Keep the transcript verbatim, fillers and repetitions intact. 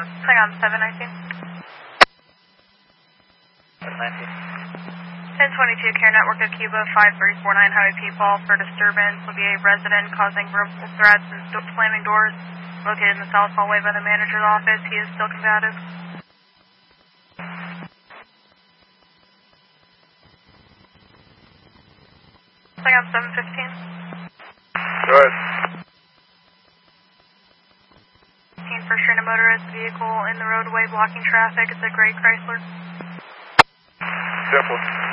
Hang on, seven nineteen. seven nineteen. ten twenty-two, Care Network of Cuba, five three four nine Highway P. Paul for disturbance. Will be a resident causing verbal threats and do- slamming doors located in the south hallway by the manager's office. He is still combative. Hang on, seven fifteen. Go ahead. First train of motorist vehicle in the roadway blocking traffic. It's a gray Chrysler. Simple.